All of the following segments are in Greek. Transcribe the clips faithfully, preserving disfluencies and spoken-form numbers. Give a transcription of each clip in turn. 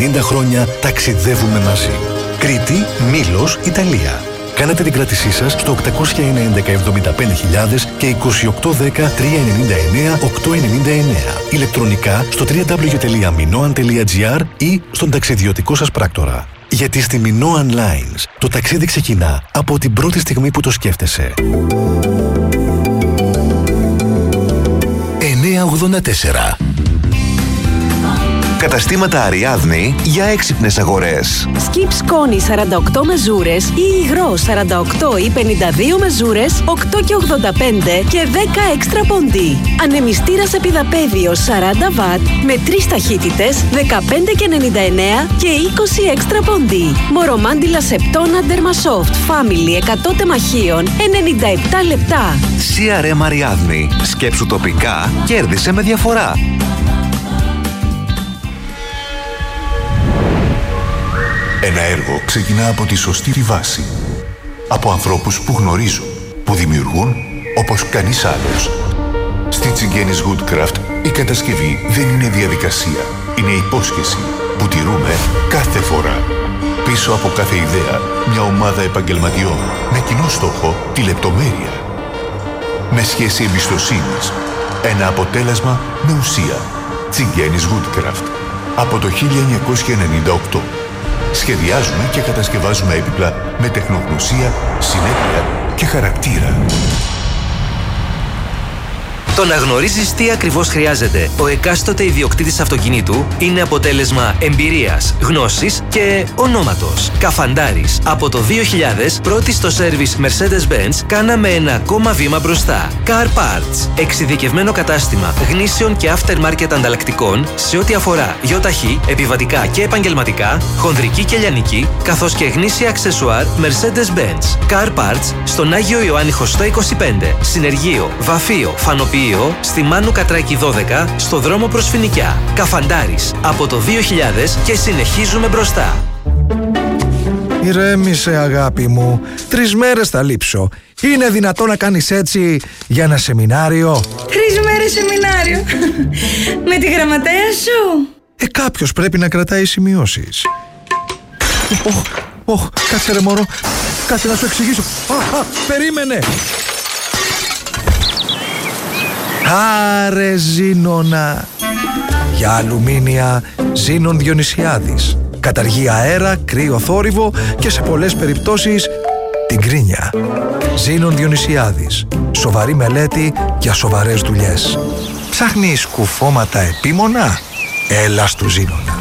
πενήντα χρόνια ταξιδεύουμε μαζί. Κρήτη, Μήλος, Ιταλία. Κάνετε την κράτησή σας στο οκτακόσια ένα έντεκα εβδομήντα πέντε χιλιάδες και είκοσι οκτώ δέκα τριακόσια ενενήντα εννέα οκτακόσια ενενήντα εννέα. Ηλεκτρονικά στο double-u double-u double-u τελεία minoan τελεία gr ή στον ταξιδιωτικό σας πράκτορα. Γιατί στη Minoan Lines το ταξίδι ξεκινά από την πρώτη στιγμή που το σκέφτεσαι. εννιακόσια ογδόντα τέσσερα. Καταστήματα Αριάδνη για έξυπνες αγορές. Skip σκόνη σαράντα οκτώ μεζούρες ή υγρό σαράντα οκτώ ή πενήντα δύο μεζούρες, οκτώ και ογδόντα πέντε και δέκα έξτρα ποντί. Ανεμιστήρας επιδαπέδιος σαράντα βατ με τρεις ταχύτητες, δεκαπέντε και ενενήντα εννέα και είκοσι έξτρα ποντί. Μορομάντιλα Σεπτόνα Dermasoft Family εκατό τεμαχίων, ενενήντα επτά λεπτά. σι αρ εμ Αριάδνη. Σκέψου τοπικά, κέρδισε με διαφορά. Ένα έργο ξεκινά από τη σωστή τη βάση. Από ανθρώπους που γνωρίζουν, που δημιουργούν όπως κανείς άλλος. Στη Τσιγκένης Woodcraft η κατασκευή δεν είναι διαδικασία. Είναι υπόσχεση που τηρούμε κάθε φορά. Πίσω από κάθε ιδέα, μια ομάδα επαγγελματιών με κοινό στόχο τη λεπτομέρεια. Με σχέση εμπιστοσύνης. Ένα αποτέλεσμα με ουσία. Τσιγκένης Woodcraft. Από το χίλια εννιακόσια ενενήντα οκτώ. Σχεδιάζουμε και κατασκευάζουμε έπιπλα με τεχνογνωσία, συνέπεια και χαρακτήρα. Το να γνωρίζεις τι ακριβώς χρειάζεται ο εκάστοτε ιδιοκτήτης αυτοκινήτου είναι αποτέλεσμα εμπειρίας, γνώσης και ονόματος. Καφαντάρης. Από το δύο χιλιάδες, πρώτη στο σέρβις Mercedes-Benz, κάναμε ένα ακόμα βήμα μπροστά. Car Parts. Εξειδικευμένο κατάστημα γνήσεων και aftermarket ανταλλακτικών σε ό,τι αφορά γιοταχή, επιβατικά και επαγγελματικά, χονδρική και λιανική, καθώς και γνήσια αξεσουάρ Mercedes-Benz. Car Parts στον Άγιο Ιωάννη Χωστό είκοσι πέντε, Συνεργείο, Βαφείο, Φανοποιείο, στη Μάνου Κατράκη δώδεκα, στο δρόμο προς Φοινικιά. Καφαντάρης. Από το δύο χιλιάδες και συνεχίζουμε μπροστά. Ηρέμησε αγάπη μου, τρεις μέρες θα λείψω. Είναι δυνατόν να κάνεις έτσι για ένα σεμινάριο? Τρεις μέρες σεμινάριο? Με τη γραμματέα σου? Ε, κάποιος πρέπει να κρατάει σημειώσεις. Ωχ, ωχ, κάτσε ρε μωρό, κάτσε να σου εξηγήσω. Α, α, περίμενε. Άρε Ζήνονα. Για αλουμίνια Ζήνων Διονυσιάδης. Καταργεί αέρα, κρύο θόρυβο και σε πολλές περιπτώσεις την κρίνια. Ζήνων Διονυσιάδης. Σοβαρή μελέτη για σοβαρές δουλειές. Ψάχνεις κουφώματα επίμονα? Έλα στου Ζήνονα.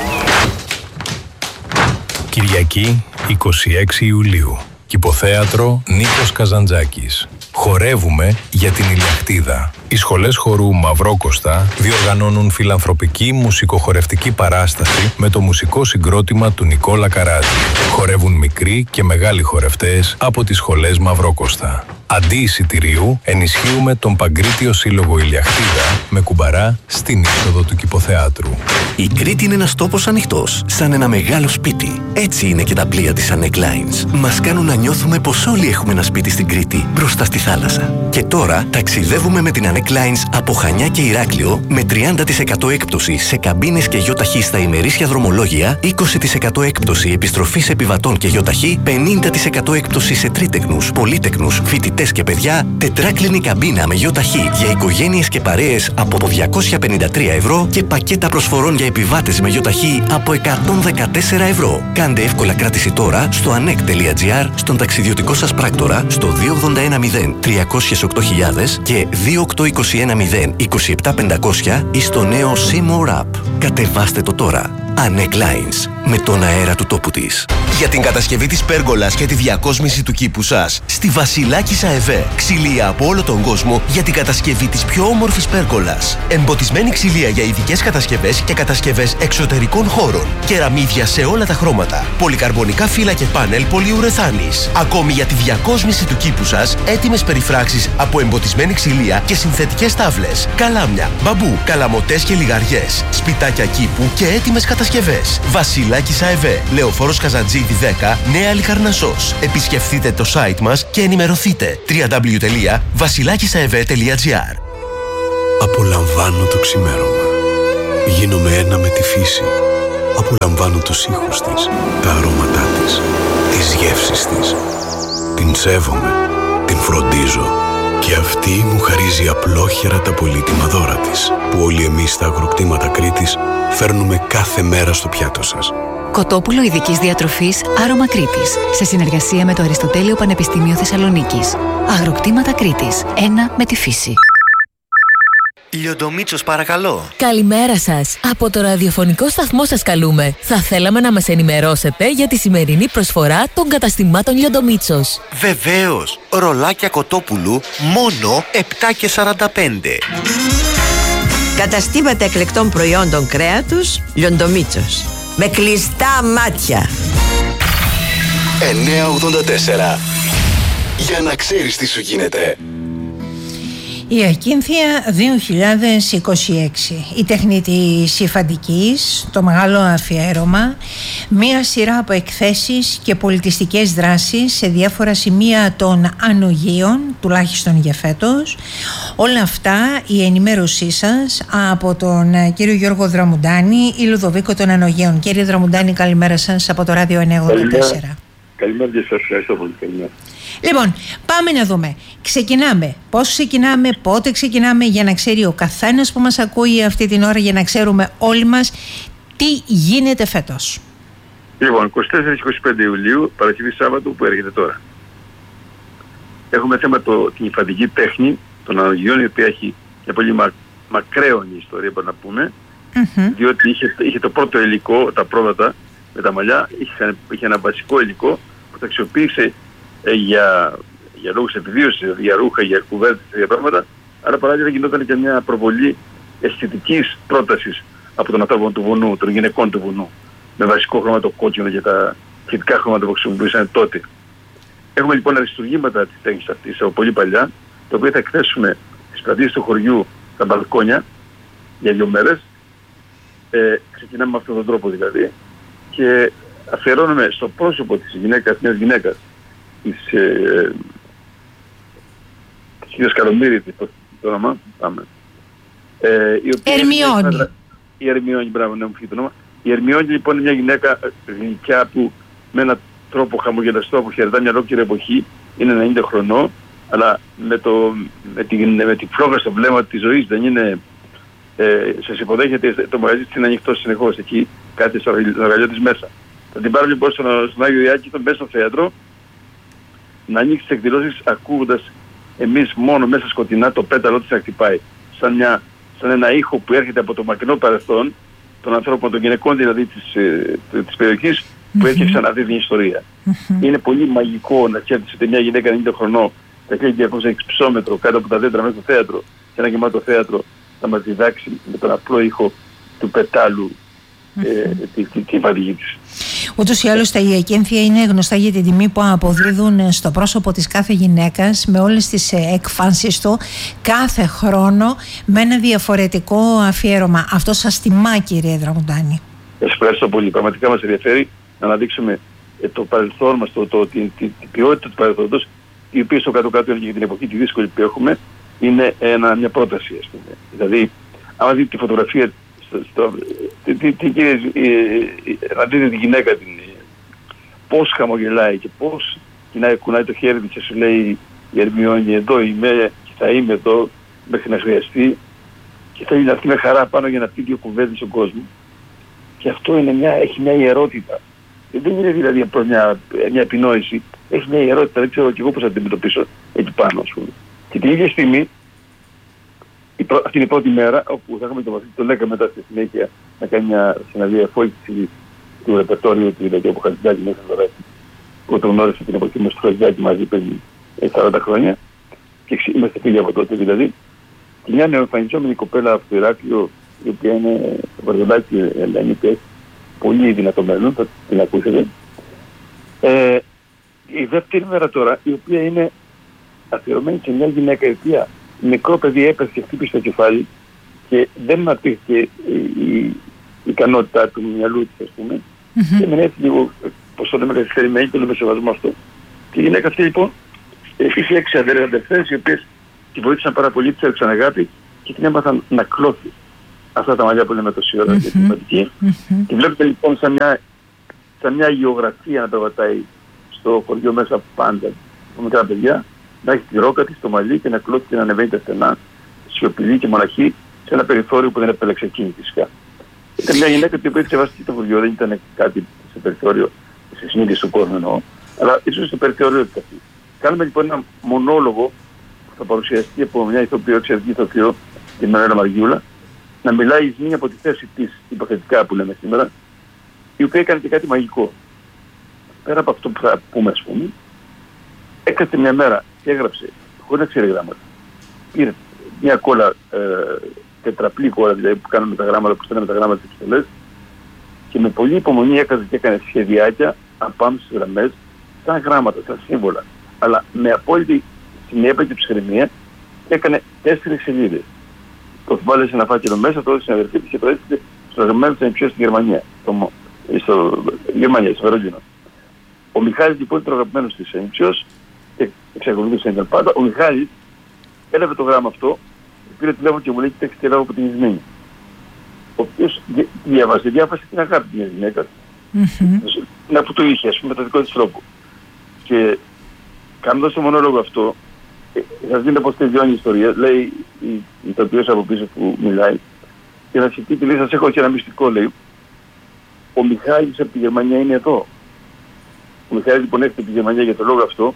Κυριακή, είκοσι έξι Ιουλίου. Κηποθέατρο Νίκος Καζαντζάκης. Χορεύουμε για την Ηλιακτίδα. Οι σχολές χορού Μαυρόκοστα διοργανώνουν φιλανθρωπική μουσικοχορευτική παράσταση με το μουσικό συγκρότημα του Νικόλα Καράτζη. Χορεύουν μικροί και μεγάλοι χορευτές από τις σχολές Μαυρόκοστα. Αντί εισιτηρίου, ενισχύουμε τον Παγκρίτιο Σύλλογο Ηλιακτίδα με κουμπαρά στην είσοδο του Κηποθεάτρου. Η Κρήτη είναι ένας τόπος ανοιχτός, σαν ένα μεγάλο σπίτι. Έτσι είναι και τα πλοία της Anek Lines. Μας κάνουν να νιώθουμε πως όλοι έχουμε ένα σπίτι στην Κρήτη, μπροστά στη θάλασσα. Και τώρα ταξιδεύουμε με την Anek Lines από Χανιά και Ηράκλειο με τριάντα τοις εκατό έκπτωση σε καμπίνες και γιοταχή στα ημερήσια δρομολόγια, είκοσι τοις εκατό έκπτωση επιστροφής επιβατών και γιοταχή, πενήντα τοις εκατό έκπτωση σε τρίτεκνους, πολύτεκνους, φοιτητές και παιδιά, τετράκλινη καμπίνα με γιοταχή για οικογένειες και παρέες από διακόσια πενήντα τρία ευρώ και πακέτα προσφορών για επιβάτες με γιοταχή από εκατόν δεκατέσσερα ευρώ. Κάντε εύκολα κράτηση τώρα στο anek τελεία gr, στον ταξιδιωτικό σας πράκτορα, στο δύο ογδόντα ένα μηδέν τριακόσια οκτώ χιλιάδες και δύο οκτώ είκοσι ένα μηδέν είκοσι επτά πεντακόσια ή στο νέο Seymour App. Κατεβάστε το τώρα. Anek Lines. Με τον αέρα του τόπου της. Για την κατασκευή της πέργολας και τη διακόσμηση του κήπου σας, στη Βασιλάκης ΑΕΒΕ. Ξυλία από όλο τον κόσμο για την κατασκευή της πιο όμορφης πέργολας. Εμποτισμένη ξυλία για ειδικές κατασκευές και κατασκευές εξωτερικών χώρων. Κεραμίδια σε όλα τα χρώματα. Πολυκαρμπονικά φύλλα και πάνελ πολυουρεθάνης. Ακόμη για τη διακόσμηση του κήπου σας, έτοιμες περιφράξεις από εμποτισμένη ξυλία και συνθετικές τάβλες. Καλάμια, μπαμπού, καλαμοτές και λιγαριές. Σπιτάκια κήπου και έτοιμες κατασκευές. Βασιλάκης ΑΕΒΕ. Λεωφόρος Καζαντζίδη δέκα, Νέα Λικαρνασσός. Επισκεφτείτε το site μας και ενημερωθείτε. double-u double-u double-u τελεία βασιλάκισαεβέ τελεία gr. Απολαμβάνω το ξημέρωμα. Γίνομαι ένα με τη φύση. απολαμβάνω τους ήχους της, τα αρώματά της, τις γεύσεις της. Την σέβομαι, την φροντίζω και αυτή μου χαρίζει απλόχερα τα πολύτιμα δώρα της, που όλοι εμείς στα αγροκτήματα Κρήτης φέρνουμε κάθε μέρα στο πιάτο σας. Κοτόπουλο ειδικής διατροφής Άρωμα Κρήτης, σε συνεργασία με το Αριστοτέλειο Πανεπιστήμιο Θεσσαλονίκης. Αγροκτήματα Κρήτης, ένα με τη φύση. Λιοντομίτσος, παρακαλώ. Καλημέρα σας. Από το ραδιοφωνικό σταθμό σας καλούμε. Θα θέλαμε να μας ενημερώσετε για τη σημερινή προσφορά των καταστημάτων Λιοντομίτσος. Βεβαίως. Ρολάκια κοτόπουλου μόνο επτά και σαράντα πέντε. Καταστήματα εκλεκτών προϊόντων κρέατος Λιοντομίτσος. Με κλειστά μάτια. εννιακόσια ογδόντα τέσσερα. Για να ξέρεις τι σου γίνεται. Η Ακίνθια δύο χιλιάδες είκοσι έξι, η τεχνητή υφαντικής, το μεγάλο αφιέρωμα, μία σειρά από εκθέσεις και πολιτιστικές δράσεις σε διάφορα σημεία των ανογείων, τουλάχιστον για φέτος. Όλα αυτά η ενημέρωσή σας από τον κύριο Γιώργο Δραμουντάνη, η Λουδοβίκο των Ανογείων. Κύριε Δραμουντάνη, καλημέρα σας από το Ράδιο εννιακόσια ογδόντα τέσσερα. Καλημέρα και σας ευχαριστώ πολύ. Καλημέρα. Λοιπόν, πάμε να δούμε. Ξεκινάμε. Πώς ξεκινάμε, πότε ξεκινάμε, για να ξέρει ο καθένας που μας ακούει αυτή την ώρα, για να ξέρουμε όλοι μας τι γίνεται φέτος. Λοιπόν, είκοσι τέσσερα και είκοσι πέντε Ιουλίου, Παρασκευή Σάββατο που έρχεται τώρα. Έχουμε θέμα το, την υφαντική τέχνη των ανογειών, η οποία έχει μια πολύ μα, μακραίωνη ιστορία, μπορούμε να πούμε, mm-hmm. διότι είχε, είχε το πρώτο υλικό, τα πρόβατα με τα μαλλιά, είχε, είχε ένα βασικό υλικό που τα αξιοποίησε ε, για, για λόγους επιβίωσης, για ρούχα, για κουβέρτες, για πράγματα. Άρα παράλληλα γινόταν και μια προβολή αισθητικής πρότασης από τον ανθρώπο του βουνού, των γυναικών του βουνού, με βασικό χρώμα το κόκκινο και τα σχετικά χρώματα που χρησιμοποιούσαν τότε. Έχουμε λοιπόν αριστουργήματα της τέχνης αυτής από πολύ παλιά, το οποίο θα εκθέσουμε στις πλατείες του χωριού, στα μπαλκόνια, για δύο μέρες. Ε, ξεκινάμε με αυτόν τον τρόπο δηλαδή. Και αφιερώνουμε στο πρόσωπο της γυναίκας, μιας γυναίκας, της ε, κυρίας Καλομύρη, το όνομα, πάμε. Ε, η οποία Ερμιόνη. Είναι, η Ερμιόνη, μπράβο, ναι, μου φύγει το όνομα. Η Ερμιόνη λοιπόν είναι μια γυναίκα γλυκιά που με έναν τρόπο χαμογελαστό που χαιρετά μια ολόκληρη εποχή, είναι ενενήντα χρονών, αλλά με, το, με, τη, με τη φλόγα στο βλέμμα της ζωής δεν είναι. Ε, σας υποδέχεται, το μαγαζί της είναι ανοιχτό συνεχώς, εκεί κάτι στο αργαλιό της μέσα. Θα την πάρω λοιπόν στον, στον Άγιο Ιάκητο, μέσα στο θέατρο, να ανοίξει τις εκδηλώσεις ακούγοντας εμείς μόνο μέσα σκοτεινά το πέταλό της να χτυπάει. Σαν, μια, σαν ένα ήχο που έρχεται από το μακρινό παρελθόν των ανθρώπων, των γυναικών δηλαδή της, ε, της περιοχής, που mm-hmm. έρχεται ξαναδεί την ιστορία. Mm-hmm. Είναι πολύ μαγικό να ξέρετε ότι μια γυναίκα ενενήντα χρονών, τα χίλια διακόσια υψόμετρο κάτω από τα δέντρα μέσα στο θέατρο, σε ένα γεμάτο θέατρο, θα μας διδάξει με τον απλό ήχο του πετάλου ε, τη, τη, τη φαντική της. Ούτως ή άλλως τα Ακίνθια είναι γνωστά για την τιμή που αποδίδουν στο πρόσωπο της κάθε γυναίκας με όλες τις εκφάνσεις του κάθε χρόνο με ένα διαφορετικό αφιέρωμα. Αυτό σας τιμά, κύριε Δραμουντάνη. Σας ευχαριστώ πολύ. Πραγματικά μας ενδιαφέρει να αναδείξουμε ε, το παρελθόν μας, το, το, την, την, την ποιότητα του παρελθόντος, η οποία στο κάτω-κάτω για την εποχή τη δύσκολη που έχουμε είναι ένα, μια πρόταση, ας πούμε. Δηλαδή, άμα δείτε τη φωτογραφία, στο, στο, τι, τι, τι, ε, ε, να δείτε τη γυναίκα την, ε, πώς χαμογελάει και πώς κουνάει, κουνάει το χέρι της και σου λέει η Ερμιόνη, εδώ είμαι και θα είμαι εδώ μέχρι να χρειαστεί, και θέλει να έρθει με χαρά πάνω για να πει δύο κουβέντες στον κόσμο. Και αυτό είναι μια, έχει μια ιερότητα. Δεν είναι δηλαδή μια, μια επινόηση, έχει μια ιερότητα, δεν ξέρω και εγώ πώς θα την αντιμετωπίσω εκεί πάνω, ας πούμε. Και την ίδια στιγμή, η πρω... αυτή είναι η πρώτη μέρα όπου θα έχουμε το Βασίλη το Λέκα μετά στη συνέχεια να κάνει μια συναντία εφόληξη του ρεπερτόριου του δηλαδή από Χατζηδάκη μέσα στο Ρέτη, που το γνώρισε την εποχή μας του Χατζηδάκη μαζί πριν σαράντα χρόνια και είμαστε φίλοι από τότε δηλαδή. Και μια νεοεμφανιζόμενη κοπέλα από το Ηράκλειο, η οποία είναι το Βαρδολάκι Ελένη, που έχει πολύ δυνατό μέλλον, θα την ακούσετε. Ε, η δεύτερη μέρα τώρα, η οποία είναι αφιερωμένη σε μια γυναίκα η οποία μικρό παιδί έπεσε και χτύπησε το κεφάλι και δεν απήχε η, η, η ικανότητά του μυαλού της, ας πούμε, mm-hmm. και με έτσι λίγο, πώς το λέμε, καθυστερημένη, το λέμε σεβασμό αυτό. Και η γυναίκα αυτή λοιπόν είχε έξι αδερφές οι οποίες τη βοήθησαν πάρα πολύ, της έδειξαν αγάπη και την έμαθαν να κλώθει. αυτά τα μαλλιά που λέμε τόση ώρα και σημαντική. Τη βλέπετε λοιπόν σαν μια, σαν μια γεωγραφία να περπατάει στο χωριό μέσα πάντα, από μικρά παιδιά, να έχει τη ρόκα της, το μαλλί και να κλώσει και να ανεβαίνει τα στενά, σιωπηλή και μοναχή, σε ένα περιθώριο που δεν επέλεξε εκείνη φυσικά. Ήταν μια γυναίκα που είχε σεβαστεί το χωριό, δεν ήταν κάτι σε περιθώριο, σε συνείδηση του κόσμου εννοώ, αλλά ίσως στο περιθώριο της αυτή. Κάνουμε λοιπόν ένα μονόλογο που θα παρουσιαστεί από μια ηθοποιό, εξαιρετική ηθοποιό, την Μανουέλα Μαργιούλα, να μιλάει εις μία από τη θέση της, υποθετικά που λέμε σήμερα, η οποία έκανε και κάτι μαγικό. Πέρα από αυτό που θα πούμε, ας πούμε, έκατσε μια μέρα και έγραψε, χωρίς να ξέρει γράμματα. Πήρε μια κόλλα, ε, τετραπλή κόλλα, δηλαδή που κάνουμε τα γράμματα, που στέλνουμε τα γράμματα της επιστολές, και με πολλή υπομονή έκατσε και έκανε σχεδιάκια απάνω στις γραμμές, σαν γράμματα, σαν σύμβολα. Αλλά με απόλυτη συνέπεια και ψυχραιμία έκανε τέσσερις σελίδες. Το βάλε σε ένα φάκελο μέσα, το έδωσε στην αδερφή της και το έστειλε στο αγαπημένο της ανιψιός στη Γερμανία. Στο, στο Γερμανία, στο Βερολίνο. Ο Μιχάλης λοιπόν ήταν ο αγαπημένος της ανιψιός και εξακολουθούσε να ήταν πάντα. Ο Μιχάλης έλαβε το γράμμα αυτό, πήρε τηλέφωνο και μου λέει: κοιτάξτε, έλαβα από την Ισμήνη. Ο οποίος διάβασε, διάβασε την αγάπη της γυναίκας. Mm-hmm. Να που το είχε, ας πούμε, με το δικό της τρόπο. Και κάνοντας το μονόλογο αυτό, σας δίνω πως τελειώνει η ιστορία, λέει η ηθοποιός από πίσω που μιλάει, και να σκεφτεί και λέει: σας έχω και ένα μυστικό, λέει. Ο Μιχάλης από τη Γερμανία είναι εδώ. Ο Μιχάλης λοιπόν έρχεται από τη Γερμανία για το λόγο αυτό,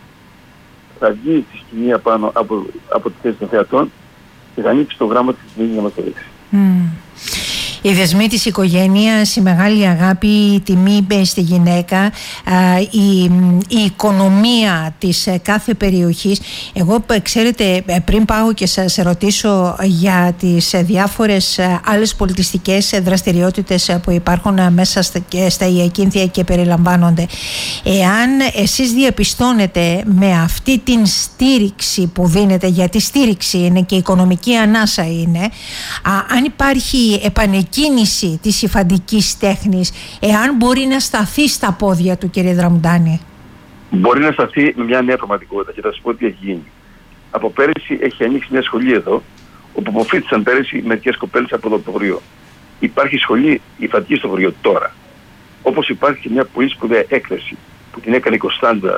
θα βγει στη σκηνή απάνω από, από τη θέση των θεατών και θα ανοίξει το γράμμα της Ισμήνης να μας το δείξει. Mm. Οι δεσμοί της οικογένειας, η μεγάλη αγάπη, η τιμή στη γυναίκα, η, η οικονομία της κάθε περιοχής. Εγώ, ξέρετε, πριν πάω και σας ρωτήσω για τις διάφορες άλλες πολιτιστικές δραστηριότητες που υπάρχουν μέσα στα, στα Ιακίνθια και περιλαμβάνονται, εάν εσείς διαπιστώνετε με αυτή την στήριξη που δίνετε, γιατί στήριξη είναι και οικονομική ανάσα είναι, α, αν υπάρχει επανεκκίνηση κίνηση της υφαντικής τέχνης, εάν μπορεί να σταθεί στα πόδια του, κύριε Δραμουντάνη? Μπορεί να σταθεί με μια νέα πραγματικότητα και θα σας πω τι έχει γίνει. Από πέρυσι έχει ανοίξει μια σχολή εδώ, όπου αποφύτησαν πέρυσι μερικές κοπέλες από το χωριό. Υπάρχει σχολή υφαντική στο χωριό τώρα. Όπως υπάρχει και μια πολύ σπουδαία έκθεση που την έκανε η Κωνσταντζα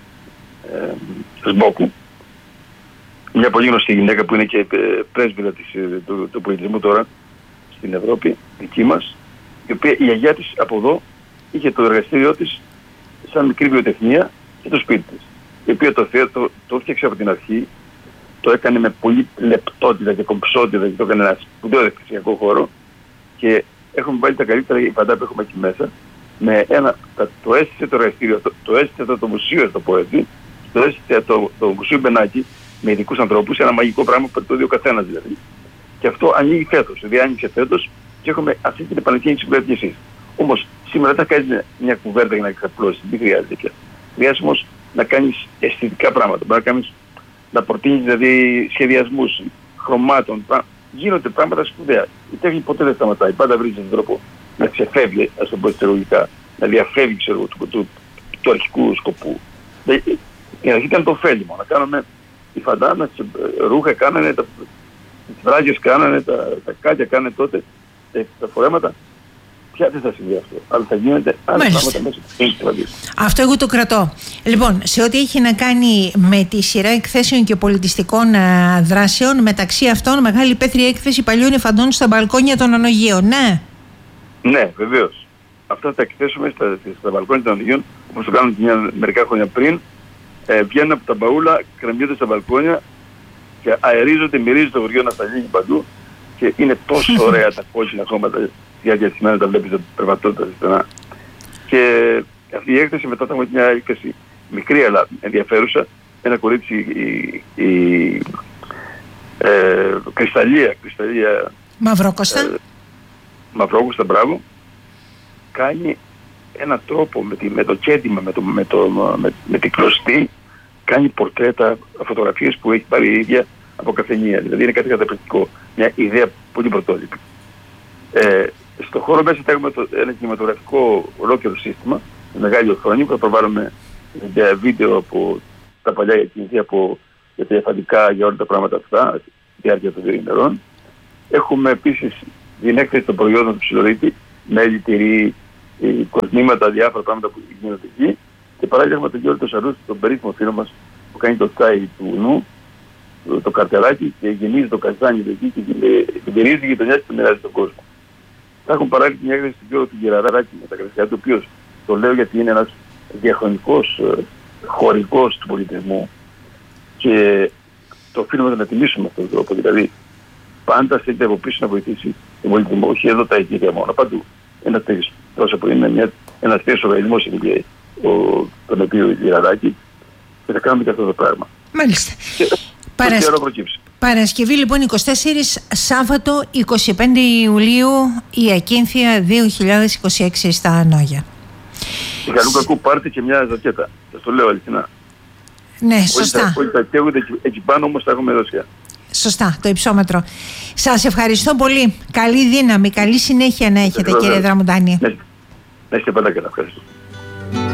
ε, Σμπόκου, μια πολύ γνωστή γυναίκα που είναι και πρέσβυρα της, του, του πολιτισμού τώρα στην Ευρώπη, δική μας, η οποία η γιαγιά της από εδώ είχε το εργαστήριό της σαν μικρή βιοτεχνία και το σπίτι της, η οποία το, το, το έφτιαξε από την αρχή, το έκανε με πολύ λεπτότητα και κομψότητα και το έκανε ένα σπουδαίο εκκλησιακό χώρο και έχουμε βάλει τα καλύτερα υφαντά που έχουμε εκεί μέσα, με ένα, το έστησε το εργαστήριο, το, το έστησε το, το μουσείο, το πω έτσι, το έστησε το, το μουσείο Μπενάκη με ειδικούς ανθρώπους, ένα μαγικό πράγμα που το δει ο καθένας δηλαδή. Και αυτό ανοίγει φέτος, δηλαδή άνοιξε φέτος και έχουμε αυτή την επανεκκίνηση που λέτε εσείς. Όμως σήμερα δεν θα κάνεις μια κουβέρτα για να εξαπλώσεις, δεν χρειάζεται πια. Χρειάζεται όμως να κάνεις αισθητικά πράγματα. Μπορεί να, κάνεις, να προτείνεις δηλαδή σχεδιασμούς, χρωμάτων. Πρά... Γίνονται πράγματα σπουδαία. Η τέχνη ποτέ δεν σταματάει. Πάντα βρίζει τον τρόπο να ξεφεύγει, ας το πω εισαγωγικά, να διαφεύγει ξέρω, του, του, του, του αρχικού σκοπού. Η αρχή ήταν το ωφέλιμο. Να κάνουμε οι φαντάνα, ρούχα κάνανε, τα, τις βράγες κάνανε, τα, τα κάτια κάνανε τότε, τα, τα φορέματα. Πια δεν θα συμβεί αυτό. Αλλά θα γίνεται άλλα πράγματα μέσα από τις αυτό εγώ το κρατώ. Λοιπόν, σε ό,τι έχει να κάνει με τη σειρά εκθέσεων και πολιτιστικών α, δράσεων, μεταξύ αυτών μεγάλη υπαίθρια έκθεση παλιών υφαντών στα μπαλκόνια των ανογείων, ναι. Ναι, βεβαίως. Αυτά θα εκθέσουμε στα, στα μπαλκόνια των ανογείων, όπως το κάνουμε μια, μερικά χρόνια πριν. Ε, βγαίνουν από τα μπαούλα, κρεμιούνται στα μπαλκόνια και αερίζονται, μυρίζει το χωριό να τα λύγει παντού και είναι τόσο ωραία τα κόκκινα χώματα για διατημένα τα βλέπεις περπατώντας στενά. Και αυτή η έκθεση μετά θα έχουμε μια έκθεση μικρή αλλά ενδιαφέρουσα, ένα κορίτσι η, η ε, Κρυσταλλία, Κρυσταλλία Μαυρόκοστα. Ε, Μαυρόκοστα, μπράβο, κάνει ένα τρόπο με, τη, με το κέντημα, με, το, με, το, με, με την κλωστή, κάνει πορτρέτα, φωτογραφίες που έχει πάρει η ίδια από καθενία. Δηλαδή είναι κάτι καταπληκτικό, μια ιδέα πολύ πρωτότυπη. Ε, στο χώρο μέσα θα έχουμε το, ένα κινηματογραφικό ολόκληρο σύστημα, με μεγάλη οθόνη που θα προβάλλουμε για βίντεο από τα παλιά εκκίνηθια, από για τα εφαντικά, για όλα τα πράγματα αυτά, τη διάρκεια των δύο ημερών. Έχουμε επίσης την έκθεση των προϊόντων του Ψιλορίτη, μέλι, τυρί, κοσμήματα, διάφορα πράγματα που γίνονται εκεί. Και παράλληλα έχουμε τον Γιώργο Σαρούση, τον περίφημο φίλο μας που κάνει το τσάι του νου, το, το καρτελάκι και γεμίζει το καζάνι του εκεί και την περίεργη γειτονιά και την μοιράζει στον κόσμο. Θα έχουν παράγει μια έκθεση του Γιώργου του Γεραράκη με τα κρασιά του, ο οποίος το λέω γιατί είναι ένας διαχρονικός χωρικός του πολιτισμού και το οφείλουμε να τιμήσουμε αυτόν τον τρόπο. Δηλαδή, πάντα θέλετε από πίσω να βοηθήσει τον πολιτισμό, όχι εδώ τα οικία μόνο, παντού. Ένα τέτοιο πρόσωπο είναι μια, ένας τέτοιος οργανισμός είναι τον οποίο Γεραράκη και θα κάνουμε και αυτό το πράγμα. Μάλιστα. Και, Παρασ... Παρασκευή λοιπόν εικοστή τέταρτη, Σάββατο εικοστή πέμπτη Ιουλίου, η Ακίνθια δύο χιλιάδες είκοσι έξι στα Ανόγια. Και καλού κακού πάρτε και μια ζακέτα. Σας το λέω αληθινά. Ναι, σωστά. Όλοι τα καίγονται εκεί πάνω, όμως τα έχουμε δώσει. Σωστά, το υψόμετρο. Σας ευχαριστώ πολύ. Καλή δύναμη, καλή συνέχεια να έχετε, κύριε Δραμουντάνη. Να είστε πάντα καλά. Ευχαριστώ.